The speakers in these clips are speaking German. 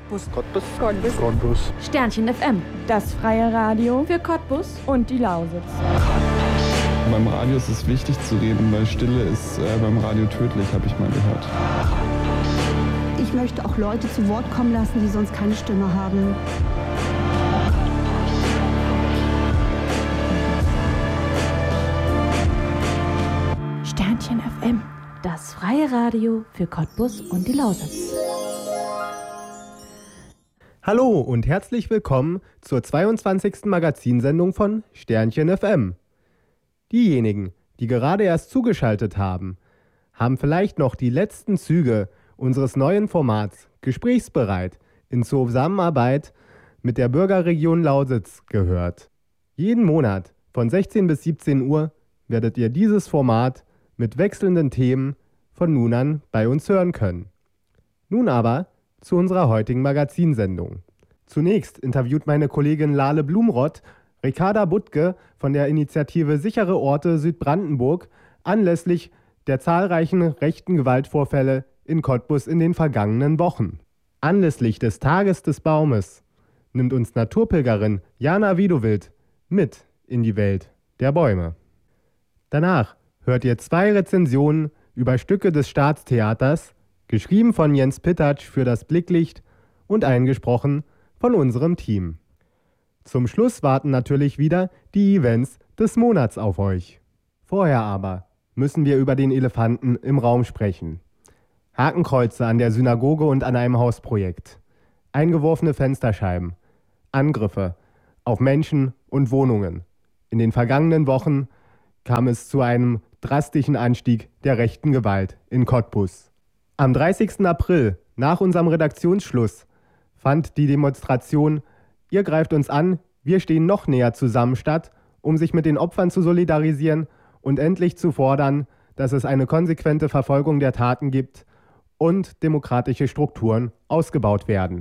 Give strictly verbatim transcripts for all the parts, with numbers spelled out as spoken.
Cottbus. Cottbus. Cottbus. Cottbus. Sternchen F M, das freie Radio für Cottbus und die Lausitz. Beim Radio ist es wichtig zu reden, weil Stille ist äh, beim Radio tödlich, habe ich mal gehört. Ich möchte auch Leute zu Wort kommen lassen, die sonst keine Stimme haben. Sternchen F M, das freie Radio für Cottbus und die Lausitz. Hallo und herzlich willkommen zur zweiundzwanzigsten Magazinsendung von Sternchen F M. Diejenigen, die gerade erst zugeschaltet haben, haben vielleicht noch die letzten Züge unseres neuen Formats Gesprächsbereit in Zusammenarbeit mit der Bürgerregion Lausitz gehört. Jeden Monat von sechzehn bis siebzehn Uhr werdet ihr dieses Format mit wechselnden Themen von nun an bei uns hören können. Nun aber zu unserer heutigen Magazinsendung. Zunächst interviewt meine Kollegin Lale Blumrott Ricarda Butke von der Initiative Sichere Orte Südbrandenburg anlässlich der zahlreichen rechten Gewaltvorfälle in Cottbus in den vergangenen Wochen. Anlässlich des Tages des Baumes nimmt uns Naturpilgerin Jana Widowild mit in die Welt der Bäume. Danach hört ihr zwei Rezensionen über Stücke des Staatstheaters, geschrieben von Jens Pittatsch für das Blicklicht und eingesprochen von unserem Team. Zum Schluss warten natürlich wieder die Events des Monats auf euch. Vorher aber müssen wir über den Elefanten im Raum sprechen. Hakenkreuze an der Synagoge und an einem Hausprojekt. Eingeworfene Fensterscheiben. Angriffe auf Menschen und Wohnungen. In den vergangenen Wochen kam es zu einem drastischen Anstieg der rechten Gewalt in Cottbus. Am dreißigsten April, nach unserem Redaktionsschluss, fand die Demonstration Ihr greift uns an, wir stehen noch näher zusammen statt, um sich mit den Opfern zu solidarisieren und endlich zu fordern, dass es eine konsequente Verfolgung der Taten gibt und demokratische Strukturen ausgebaut werden.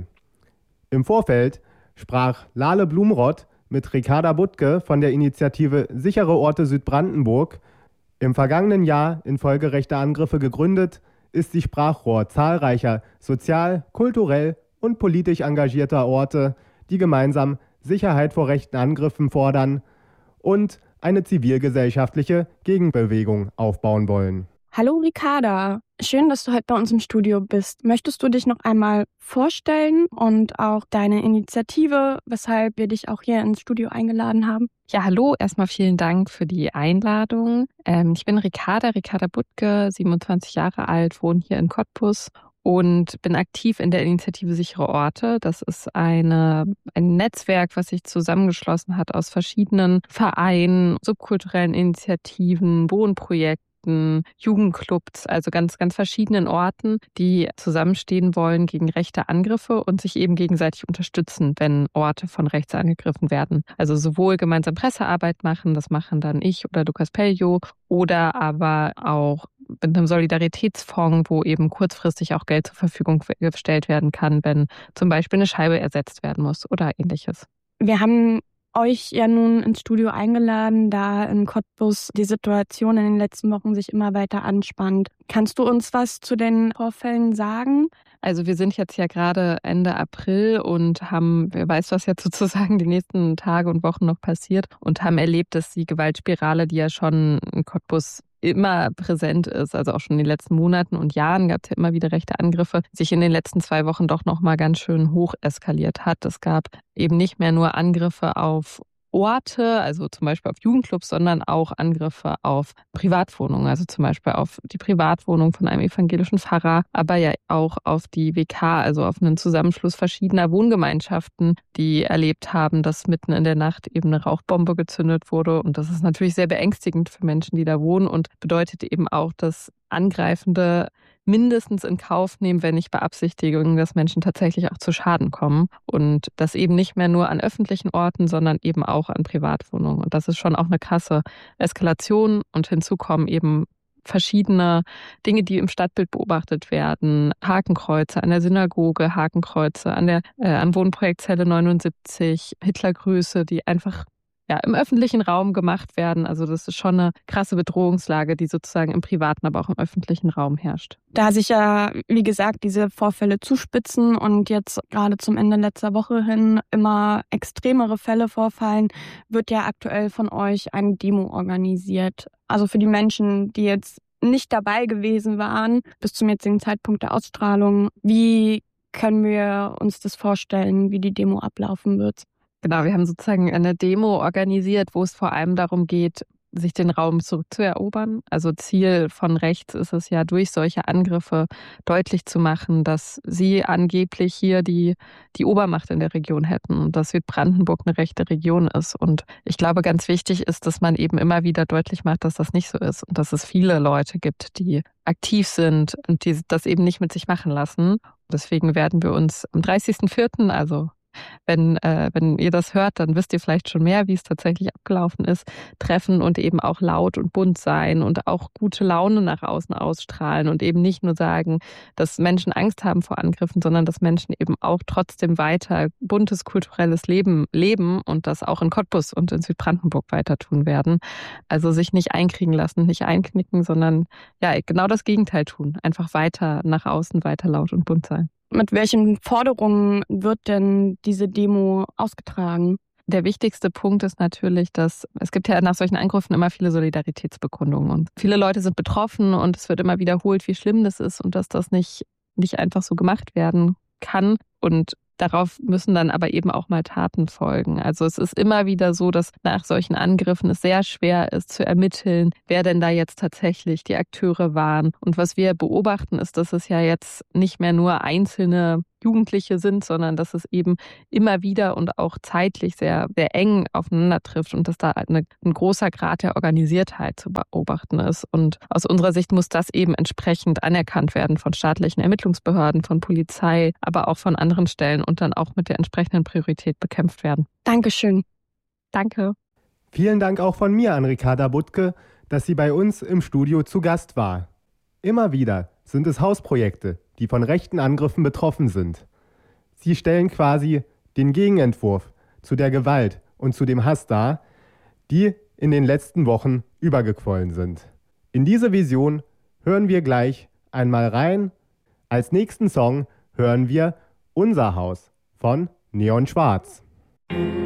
Im Vorfeld sprach Lale Blumrott mit Ricarda Butke von der Initiative Sichere Orte Südbrandenburg. Im vergangenen Jahr infolge rechter Angriffe gegründet, ist sie Sprachrohr zahlreicher sozial, kulturell und politisch engagierter Orte, die gemeinsam Sicherheit vor rechten Angriffen fordern und eine zivilgesellschaftliche Gegenbewegung aufbauen wollen. Hallo Ricarda, schön, dass du heute bei uns im Studio bist. Möchtest du dich noch einmal vorstellen und auch deine Initiative, weshalb wir dich auch hier ins Studio eingeladen haben? Ja, hallo, erstmal vielen Dank für die Einladung. Ähm, ich bin Ricarda, Ricarda Butke, siebenundzwanzig Jahre alt, wohne hier in Cottbus und bin aktiv in der Initiative Sichere Orte. Das ist eine, ein Netzwerk, was sich zusammengeschlossen hat aus verschiedenen Vereinen, subkulturellen Initiativen, Wohnprojekten, Jugendclubs, also ganz, ganz verschiedenen Orten, die zusammenstehen wollen gegen rechte Angriffe und sich eben gegenseitig unterstützen, wenn Orte von rechts angegriffen werden. Also sowohl gemeinsam Pressearbeit machen, das machen dann ich oder Lukas Peljo, oder aber auch mit einem Solidaritätsfonds, wo eben kurzfristig auch Geld zur Verfügung gestellt werden kann, wenn zum Beispiel eine Scheibe ersetzt werden muss oder ähnliches. Wir haben euch ja nun ins Studio eingeladen, da in Cottbus die Situation in den letzten Wochen sich immer weiter anspannt. Kannst du uns was zu den Vorfällen sagen? Also wir sind jetzt ja gerade Ende April und haben, wer weiß, was jetzt sozusagen die nächsten Tage und Wochen noch passiert, und haben erlebt, dass die Gewaltspirale, die ja schon in Cottbus immer präsent ist, also auch schon in den letzten Monaten und Jahren gab es ja immer wieder rechte Angriffe, sich in den letzten zwei Wochen doch nochmal ganz schön hoch eskaliert hat. Es gab eben nicht mehr nur Angriffe auf Orte, also zum Beispiel auf Jugendclubs, sondern auch Angriffe auf Privatwohnungen, also zum Beispiel auf die Privatwohnung von einem evangelischen Pfarrer, aber ja auch auf die W K, also auf einen Zusammenschluss verschiedener Wohngemeinschaften, die erlebt haben, dass mitten in der Nacht eben eine Rauchbombe gezündet wurde. Und das ist natürlich sehr beängstigend für Menschen, die da wohnen, und bedeutet eben auch, dass Angreifende mindestens in Kauf nehmen, wenn nicht Beabsichtigungen, dass Menschen tatsächlich auch zu Schaden kommen. Und das eben nicht mehr nur an öffentlichen Orten, sondern eben auch an Privatwohnungen. Und das ist schon auch eine krasse Eskalation. Und hinzu kommen eben verschiedene Dinge, die im Stadtbild beobachtet werden. Hakenkreuze an der Synagoge, Hakenkreuze an der äh, am Wohnprojekt Zelle neunundsiebzig, Hitlergrüße, die einfach ja, im öffentlichen Raum gemacht werden. Also das ist schon eine krasse Bedrohungslage, die sozusagen im privaten, aber auch im öffentlichen Raum herrscht. Da sich ja, wie gesagt, diese Vorfälle zuspitzen und jetzt gerade zum Ende letzter Woche hin immer extremere Fälle vorfallen, wird ja aktuell von euch eine Demo organisiert. Also für die Menschen, die jetzt nicht dabei gewesen waren bis zum jetzigen Zeitpunkt der Ausstrahlung, wie können wir uns das vorstellen, wie die Demo ablaufen wird? Genau, wir haben sozusagen eine Demo organisiert, wo es vor allem darum geht, sich den Raum zurückzuerobern. Also Ziel von rechts ist es ja, durch solche Angriffe deutlich zu machen, dass sie angeblich hier die, die Obermacht in der Region hätten und dass Südbrandenburg eine rechte Region ist. Und ich glaube, ganz wichtig ist, dass man eben immer wieder deutlich macht, dass das nicht so ist und dass es viele Leute gibt, die aktiv sind und die das eben nicht mit sich machen lassen. Deswegen werden wir uns am dreißigsten vierten, also Wenn, äh, wenn ihr das hört, dann wisst ihr vielleicht schon mehr, wie es tatsächlich abgelaufen ist, treffen und eben auch laut und bunt sein und auch gute Laune nach außen ausstrahlen und eben nicht nur sagen, dass Menschen Angst haben vor Angriffen, sondern dass Menschen eben auch trotzdem weiter buntes kulturelles Leben leben und das auch in Cottbus und in Südbrandenburg weiter tun werden. Also sich nicht einkriegen lassen, nicht einknicken, sondern ja genau das Gegenteil tun. Einfach weiter nach außen, weiter laut und bunt sein. Mit welchen Forderungen wird denn diese Demo ausgetragen? Der wichtigste Punkt ist natürlich, dass es gibt ja nach solchen Angriffen immer viele Solidaritätsbekundungen und viele Leute sind betroffen und es wird immer wiederholt, wie schlimm das ist und dass das nicht, nicht einfach so gemacht werden kann. Und darauf müssen dann aber eben auch mal Taten folgen. Also es ist immer wieder so, dass nach solchen Angriffen es sehr schwer ist zu ermitteln, wer denn da jetzt tatsächlich die Akteure waren. Und was wir beobachten, ist, dass es ja jetzt nicht mehr nur einzelne Jugendliche sind, sondern dass es eben immer wieder und auch zeitlich sehr, sehr eng aufeinander trifft und dass da eine, ein großer Grad der Organisiertheit zu beobachten ist. Und aus unserer Sicht muss das eben entsprechend anerkannt werden von staatlichen Ermittlungsbehörden, von Polizei, aber auch von anderen Stellen und dann auch mit der entsprechenden Priorität bekämpft werden. Dankeschön. Danke. Vielen Dank auch von mir an Ricarda Butke, dass sie bei uns im Studio zu Gast war. Immer wieder sind es Hausprojekte, die von rechten Angriffen betroffen sind. Sie stellen quasi den Gegenentwurf zu der Gewalt und zu dem Hass dar, die in den letzten Wochen übergequollen sind. In diese Vision hören wir gleich einmal rein. Als nächsten Song hören wir Unser Haus von Neon Schwarz.